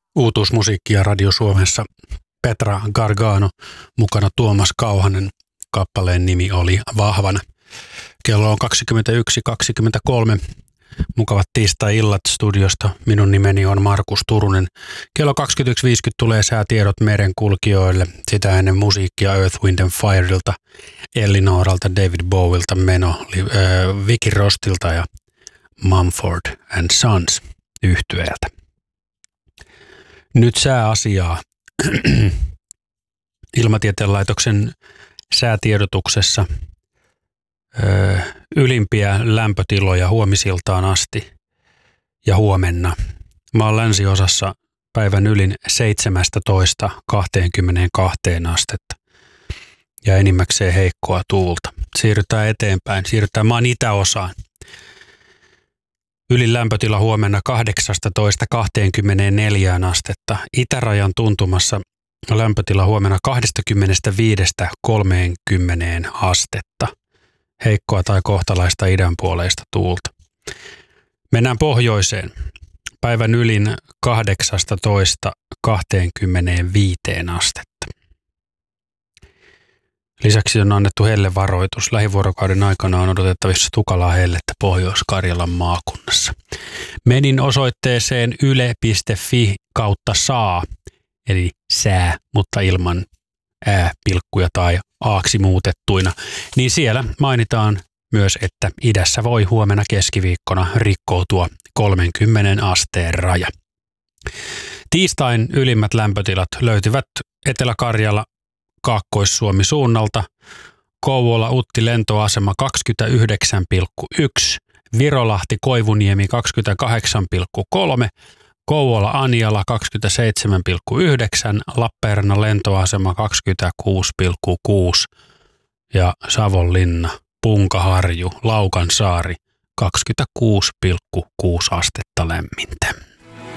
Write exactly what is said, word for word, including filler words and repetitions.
Uutuusmusiikkia Radio Suomessa. Petra Gargano, mukana Tuomas Kauhanen. Kappaleen nimi oli Vahvana. Kello on kaksikymmentäyksi kaksikymmentäkolme. Mukavat tiistai-illat studiosta. Minun nimeni on Markus Turunen. Kello kaksikymmentäyksi viisikymmentä tulee säätiedot merenkulkijoille. Sitä ennen musiikkia Earth, Wind and Fireilta, Ellinoralta, David Bowilta, Meno, äh, Vicky Rostilta ja Mumford and Sons yhtyeeltä. Nyt sääasiaa. Ilmatieteen laitoksen säätiedotuksessa ö, ylimpiä lämpötiloja huomisiltaan asti ja huomenna. Maan länsiosassa päivän ylin seitsemästätoista kaksikymmentäkaksi astetta ja enimmäkseen heikkoa tuulta. Siirrytään eteenpäin, siirrytään maan itäosaan. Ylin lämpötila huomenna kahdeksastatoista kaksikymmentäneljä astetta. Itärajan tuntumassa lämpötila huomenna kaksikymmentäviisi kolmekymmentä astetta. Heikkoa tai kohtalaista idänpuoleista tuulta. Mennään pohjoiseen. Päivän ylin kahdeksastatoista kaksikymmentäviisi astetta. Lisäksi on annettu hellevaroitus. Lähivuorokauden aikana on odotettavissa tukalaa hellettä Pohjois-Karjalan maakunnassa. Menin osoitteeseen yle piste fi kautta saa, eli sää, mutta ilman ää-pilkkuja tai aaksi muutettuina, niin siellä mainitaan myös, että idässä voi huomenna keskiviikkona rikkoutua kolmenkymmenen asteen raja. Tiistain ylimmät lämpötilat löytyvät Etelä-Karjala, Kaakkois-Suomi suunnalta. Kouvola Utti lentoasema kaksikymmentäyhdeksän pilkku yksi, Virolahti Koivuniemi kaksikymmentäkahdeksan pilkku kolme, Kouvola Anjala kaksikymmentäseitsemän pilkku yhdeksän, Lappeenrannan lentoasema kaksikymmentäkuusi pilkku kuusi ja Savonlinna, Punkaharju, Laukansaari kaksikymmentäkuusi pilkku kuusi astetta lämmintä.